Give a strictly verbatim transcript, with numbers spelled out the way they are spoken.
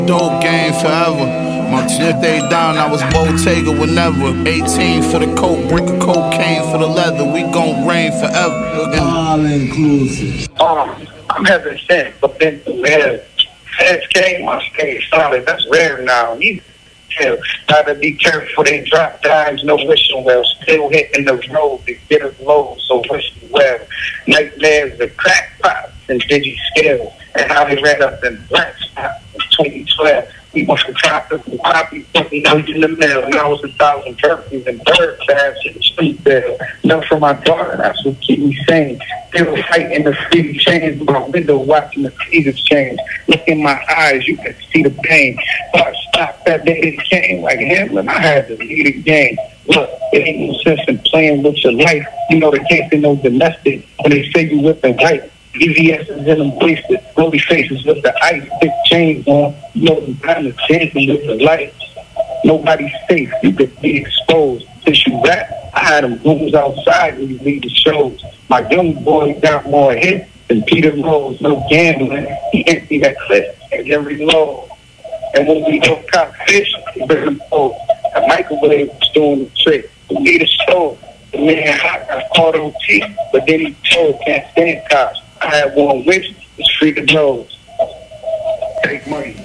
Dope game forever. My if they down, I was Bottega whenever. eighteen for the coke, brick of cocaine for the leather. We gon' reign forever. All inclusive. Um, I'm having sex, but then the sex game, my stay solid. That's rare now. You tell, gotta be careful. They drop dimes, no wishing well. Still hitting the road to get us low, so wishing well. Nightmares, the crack pops and digi scale, and how they ran up in black spots in twenty twelve. We must have dropped us and poppy, putting those in the mail. Now it's a thousand turkeys and birds fast in the street there. Enough for my daughter, that's what keep me sane. Still fighting the city change, my window watching the seasons change. Look in my eyes, you can see the pain. But stop that day it came like Hamlin, I had to lead a game. Look, it ain't no sense in playing with your life. You know, there can't be no domestic when they say you whipping white. E V S is in them wasted, rolly faces with the ice, big chains on. You know, the time is dancing with the lights. Nobody's safe, you could be exposed. Since you rap, I had them rooms outside when you leave the shows. My young boy got more hits than Peter Rose, no gambling. He empty that clip and then reload. And when we go cop fish, we bring them home. A microwave was doing the trick. We need a stove. The man hot got caught on T, but then he told can't stand cops. I had one wish, it's free to nose. Take money.